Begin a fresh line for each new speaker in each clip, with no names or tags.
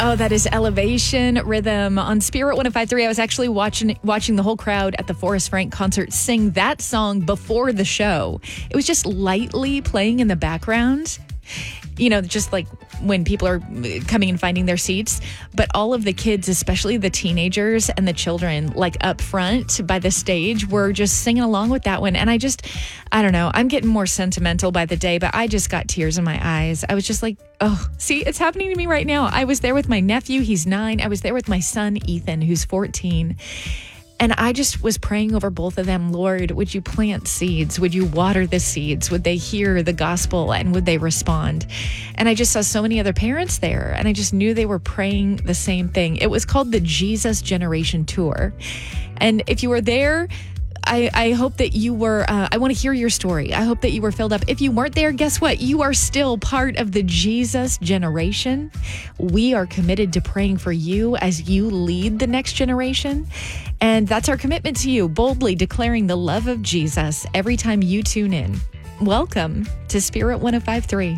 Oh, that is Elevation Rhythm on Spirit 105.3. I was actually watching the whole crowd at the Forrest Frank concert sing that song before the show. It was just lightly playing in the background, just like when people are coming and finding their seats. But all of the kids, especially the teenagers and the children, like up front by the stage, were just singing along with that one. And I don't know, I'm getting more sentimental by the day, but I just got tears in my eyes. I was just like, oh, see, it's happening to me right now. I was there with my nephew, he's 9. I was there with my son, Ethan, who's 14. And I just was praying over both of them. Lord, would you plant seeds? Would you water the seeds? Would they hear the gospel and would they respond? And I just saw so many other parents there, and I just knew they were praying the same thing. It was called the Jesus Generation Tour. And if you were there, I hope that you were, I want to hear your story. I hope that you were filled up. If you weren't there, guess what? You are still part of the Jesus generation. We are committed to praying for you as you lead the next generation. And that's our commitment to you, boldly declaring the love of Jesus every time you tune in. Welcome to Spirit 105.3.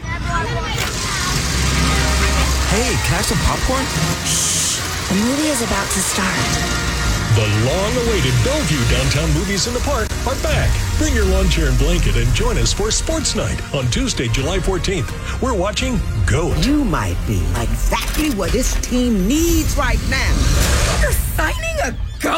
Hey, can I have some popcorn?
Shh, the movie is about to start.
The long-awaited Bellevue Downtown Movies in the Park are back. Bring your lawn chair and blanket and join us for Sports Night on Tuesday, July 14th. We're watching GOAT.
You might be exactly what this team needs right now. You're signing a GOAT?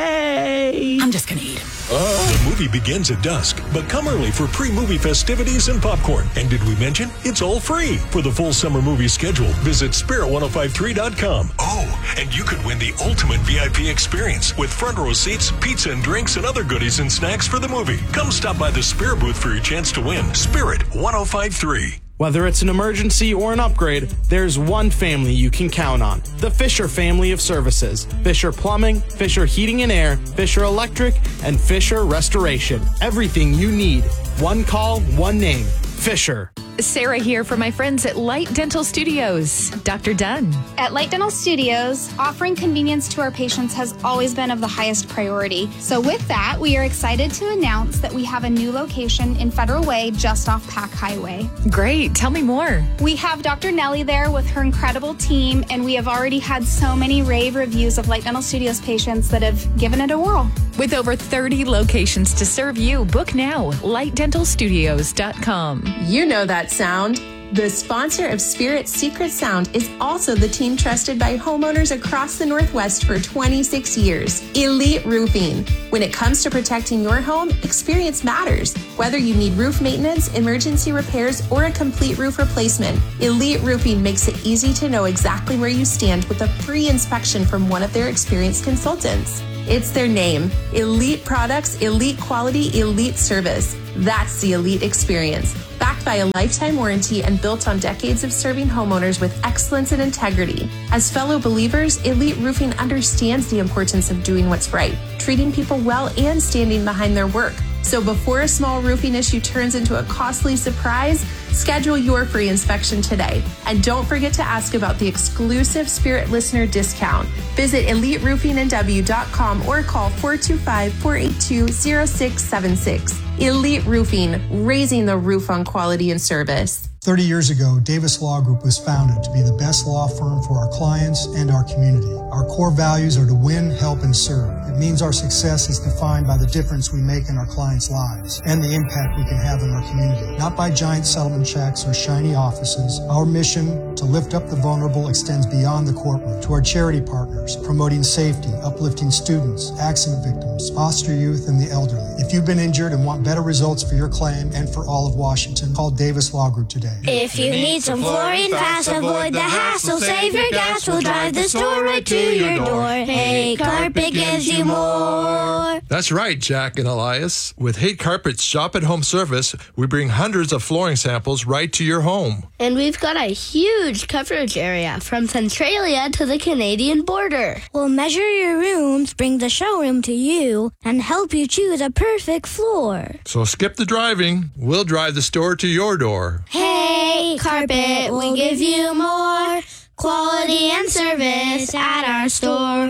Hey! I'm just gonna eat him.
The movie begins at dusk, but come early for pre-movie festivities and popcorn. And did we mention it's all free? For the full summer movie schedule, visit spirit1053.com. Oh, and you could win the ultimate VIP experience with front row seats, pizza and drinks, and other goodies and snacks for the movie. Come stop by the Spirit booth for your chance to win. Spirit 105.3.
Whether it's an emergency or an upgrade, there's one family you can count on. The Fisher family of services. Fisher Plumbing, Fisher Heating and Air, Fisher Electric, and Fisher Restoration. Everything you need. One call, one name. Fisher.
Sarah here for my friends at Light Dental Studios. Dr. Dunn.
At Light Dental Studios, offering convenience to our patients has always been of the highest priority. So with that, we are excited to announce that we have a new location in Federal Way, just off Pack Highway.
Great. Tell me more.
We have Dr. Nellie there with her incredible team, and we have already had so many rave reviews of Light Dental Studios patients that have given it a whirl.
With over 30 locations to serve you, book now. lightdentalstudios.com.
You know that sound. The sponsor of Spirit's Secret Sound is also the team trusted by homeowners across the Northwest for 26 years. Elite Roofing. When it comes to protecting your home, experience matters. Whether you need roof maintenance, emergency repairs, or a complete roof replacement, Elite Roofing makes it easy to know exactly where you stand with a free inspection from one of their experienced consultants. It's their name. Elite products, elite quality, elite service. That's the Elite experience. Backed by a lifetime warranty and built on decades of serving homeowners with excellence and integrity. As fellow believers, Elite Roofing understands the importance of doing what's right, treating people well, and standing behind their work. So before a small roofing issue turns into a costly surprise, schedule your free inspection today. And don't forget to ask about the exclusive Spirit listener discount. Visit EliteRoofingNW.com or call 425-482-0676. Elite Roofing, raising the roof on quality and service.
30 years ago, Davis Law Group was founded to be the best law firm for our clients and our community. Our core values are to win, help, and serve. It means our success is defined by the difference we make in our clients' lives and the impact we can have in our community. Not by giant settlement checks or shiny offices. Our mission to lift up the vulnerable extends beyond the courtroom to our charity partners, promoting safety, uplifting students, accident victims, foster youth, and the elderly. If you've been injured and want better results for your claim and for all of Washington, call Davis Law Group today.
If you need some flooring fast, avoid the hassle, save your gas, we'll drive the store right to your door. Hey Carpet gives you more.
That's right, Jack and Elias. With Hate Carpet's Shop at Home service, we bring hundreds of flooring samples right to your home.
And we've got a huge coverage area from Centralia to the Canadian border.
We'll measure your rooms, bring the showroom to you, and help you choose a perfect floor.
So skip the driving. We'll drive the store to your door.
Hey Carpet, we'll give you more quality and service at our store.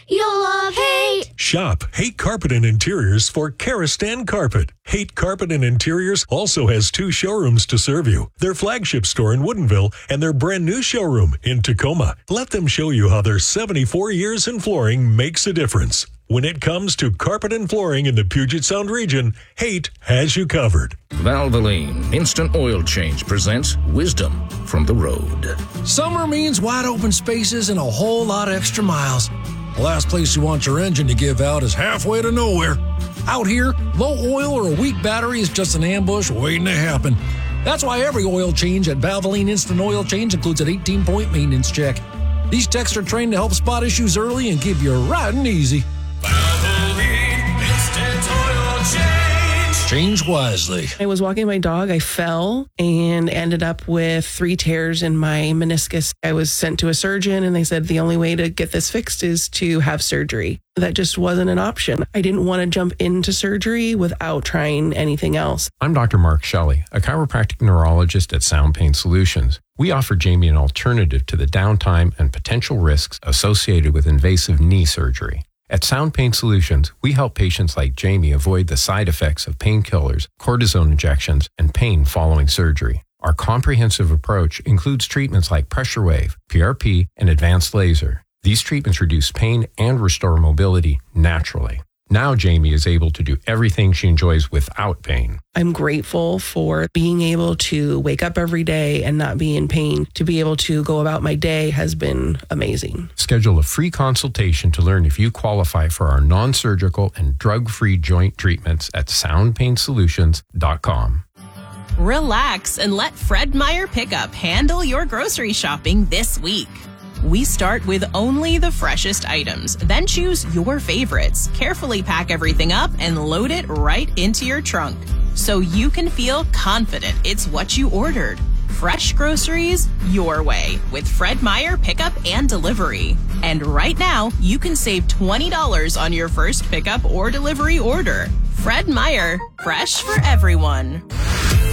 You'll love Haight.
Shop Haight Carpet and Interiors for Karastan Carpet. Haight Carpet and Interiors also has 2 showrooms to serve you. Their flagship store in Woodinville and their brand new showroom in Tacoma. Let them show you how their 74 years in flooring makes a difference. When it comes to carpet and flooring in the Puget Sound region, Haight has you covered.
Valvoline Instant Oil Change presents Wisdom from the Road.
Summer means wide open spaces and a whole lot of extra miles. The last place you want your engine to give out is halfway to nowhere. Out here, low oil or a weak battery is just an ambush waiting to happen. That's why every oil change at Valvoline Instant Oil Change includes an 18-point maintenance check. These techs are trained to help spot issues early and keep you riding easy.
Valvoline Instant Oil Change.
Change wisely.
I was walking my dog. I fell and ended up with 3 tears in my meniscus. I was sent to a surgeon and they said the only way to get this fixed is to have surgery. That just wasn't an option. I didn't want to jump into surgery without trying anything else.
I'm Dr. Mark Shelley, a chiropractic neurologist at Sound Pain Solutions. We offer Jamie an alternative to the downtime and potential risks associated with invasive knee surgery. At Sound Pain Solutions, we help patients like Jamie avoid the side effects of painkillers, cortisone injections, and pain following surgery. Our comprehensive approach includes treatments like pressure wave, PRP, and advanced laser. These treatments reduce pain and restore mobility naturally. Now Jamie is able to do everything she enjoys without pain.
I'm grateful for being able to wake up every day and not be in pain. To be able to go about my day has been amazing.
Schedule a free consultation to learn if you qualify for our non-surgical and drug-free joint treatments at soundpainsolutions.com.
Relax and let Fred Meyer Pickup handle your grocery shopping this week. We start with only the freshest items, then choose your favorites, carefully pack everything up, and load it right into your trunk so you can feel confident it's what you ordered. Fresh groceries your way with Fred Meyer Pickup and Delivery. And right now, you can save $20 on your first pickup or delivery order. Fred Meyer, fresh for everyone.